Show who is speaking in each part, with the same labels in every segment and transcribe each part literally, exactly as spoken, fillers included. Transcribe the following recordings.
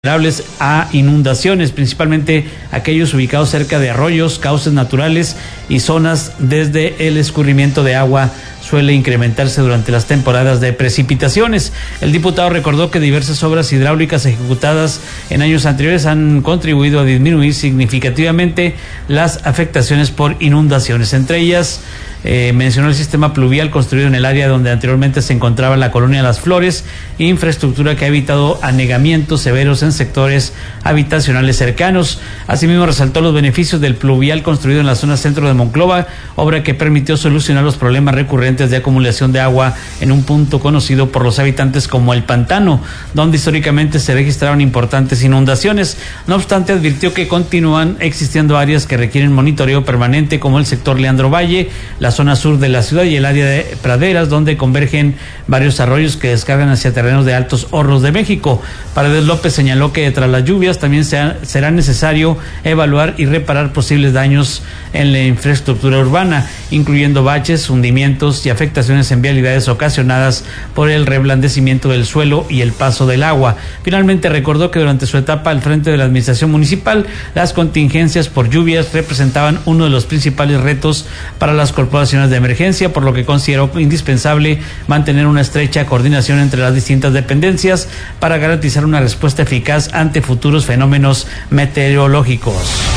Speaker 1: vulnerables a inundaciones, principalmente aquellos ubicados cerca de arroyos, cauces naturales y zonas desde el escurrimiento de agua suele incrementarse durante las temporadas de precipitaciones. El diputado recordó que diversas obras hidráulicas ejecutadas en años anteriores han contribuido a disminuir significativamente las afectaciones por inundaciones. Entre ellas, eh, mencionó el sistema pluvial construido en el área donde anteriormente se encontraba la colonia Las Flores, infraestructura que ha evitado anegamientos severos en sectores habitacionales cercanos. Asimismo, resaltó los beneficios del pluvial construido en la zona centro de Monclova, obra que permitió solucionar los problemas recurrentes de acumulación de agua en un punto conocido por los habitantes como el Pantano, donde históricamente se registraron importantes inundaciones. No obstante, advirtió que continúan existiendo áreas que requieren monitoreo permanente, como el sector Leandro Valle, la zona sur de la ciudad y el área de praderas, donde convergen varios arroyos que descargan hacia terrenos de Altos Hornos de México. Paredes López señaló que tras las lluvias también sea, será necesario evaluar y reparar posibles daños en la infraestructura urbana, incluyendo baches, hundimientos y afectaciones en vialidades ocasionadas por el reblandecimiento del suelo y el paso del agua. Finalmente, recordó que durante su etapa al frente de la administración municipal, las contingencias por lluvias representaban uno de los principales retos para las corporaciones de emergencia, por lo que consideró indispensable mantener una estrecha coordinación entre las distintas dependencias para garantizar una respuesta eficaz ante futuros fenómenos meteorológicos.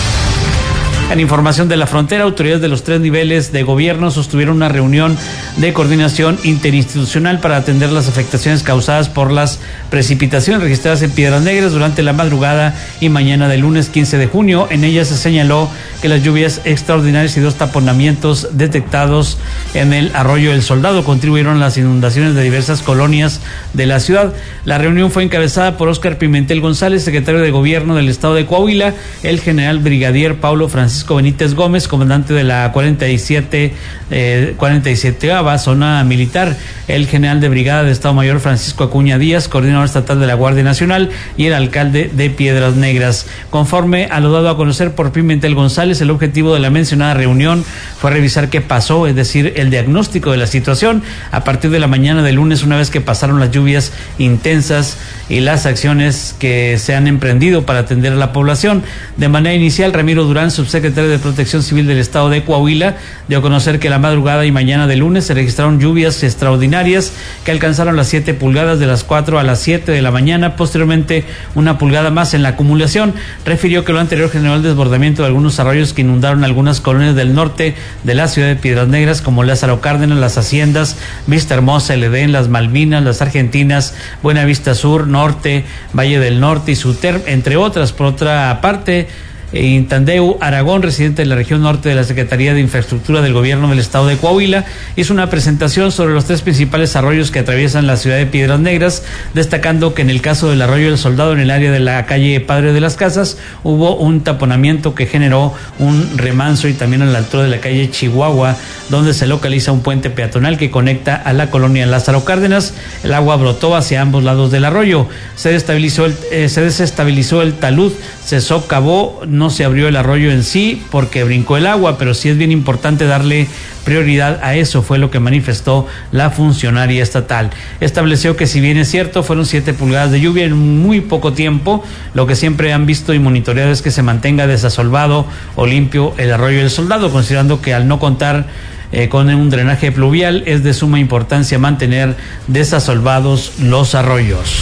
Speaker 1: En información de la frontera, autoridades de los tres niveles de gobierno sostuvieron una reunión de coordinación interinstitucional para atender las afectaciones causadas por las precipitaciones registradas en Piedras Negras durante la madrugada y mañana del lunes quince de junio. En ella se señaló que las lluvias extraordinarias y dos taponamientos detectados en el arroyo El Soldado contribuyeron a las inundaciones de diversas colonias de la ciudad. La reunión fue encabezada por Óscar Pimentel González, secretario de Gobierno del Estado de Coahuila, el general brigadier Paulo Francisco Francisco Benítez Gómez, comandante de la cuarenta y siete, eh, cuarenta y séptima zona militar, el general de brigada de Estado Mayor Francisco Acuña Díaz, coordinador estatal de la Guardia Nacional, y el alcalde de Piedras Negras. Conforme a lo dado a conocer por Pimentel González, el objetivo de la mencionada reunión fue revisar qué pasó, es decir, el diagnóstico de la situación a partir de la mañana del lunes, una vez que pasaron las lluvias intensas y las acciones que se han emprendido para atender a la población. De manera inicial, Ramiro Durán, subsecretario de Protección Civil del Estado de Coahuila, dio a conocer que la madrugada y mañana de lunes se registraron lluvias extraordinarias que alcanzaron las siete pulgadas de las cuatro a las siete de la mañana, posteriormente una pulgada más en la acumulación. Refirió que lo anterior generó el desbordamiento de algunos arroyos que inundaron algunas colonias del norte de la ciudad de Piedras Negras, como Lázaro Cárdenas, Las Haciendas, Vista Hermosa, El Edén, Las Malvinas, Las Argentinas, Buenavista Sur, Norte, Valle del Norte y Suter, entre otras. Por otra parte, Intandeu Aragón, residente de la región norte de la Secretaría de Infraestructura del Gobierno del Estado de Coahuila, hizo una presentación sobre los tres principales arroyos que atraviesan la ciudad de Piedras Negras, destacando que en el caso del arroyo del Soldado, en el área de la calle Padre de las Casas, hubo un taponamiento que generó un remanso, y también a la altura de la calle Chihuahua, donde se localiza un puente peatonal que conecta a la colonia Lázaro Cárdenas. El agua brotó hacia ambos lados del arroyo, se desestabilizó el, eh, se desestabilizó el talud, se socavó, no se abrió el arroyo en sí porque brincó el agua, pero sí es bien importante darle prioridad a eso, fue lo que manifestó la funcionaria estatal. Estableció que, si bien es cierto, fueron siete pulgadas de lluvia en muy poco tiempo, lo que siempre han visto y monitoreado es que se mantenga desasolvado o limpio el arroyo del Soldado, considerando que al no contar eh, con un drenaje pluvial es de suma importancia mantener desasolvados los arroyos.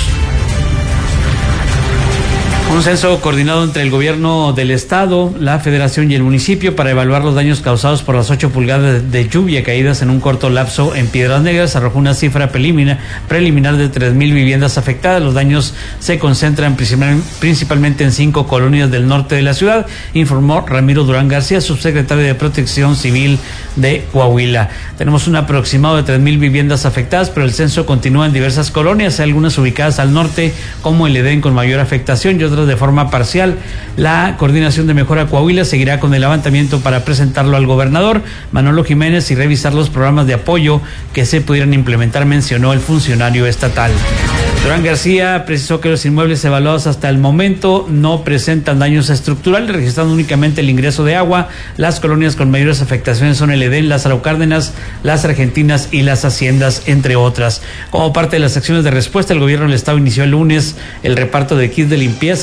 Speaker 1: Un censo coordinado entre el gobierno del estado, la federación y el municipio para evaluar los daños causados por las ocho pulgadas de lluvia caídas en un corto lapso en Piedras Negras arrojó una cifra preliminar, preliminar de tres mil viviendas afectadas. Los daños se concentran principalmente en cinco colonias del norte de la ciudad, informó Ramiro Durán García, subsecretario de Protección Civil de Coahuila. Tenemos un aproximado de tres mil viviendas afectadas, pero el censo continúa en diversas colonias, algunas ubicadas al norte, como el Edén, con mayor afectación, y otras de forma parcial. La Coordinación de Mejora Coahuila seguirá con el levantamiento para presentarlo al gobernador Manolo Jiménez y revisar los programas de apoyo que se pudieran implementar, mencionó el funcionario estatal. Durán García precisó que los inmuebles evaluados hasta el momento no presentan daños estructurales, registrando únicamente el ingreso de agua. Las colonias con mayores afectaciones son el Edén, Lázaro Cárdenas, Las Argentinas y Las Haciendas, entre otras. Como parte de las acciones de respuesta, el gobierno del estado inició el lunes el reparto de kits de limpieza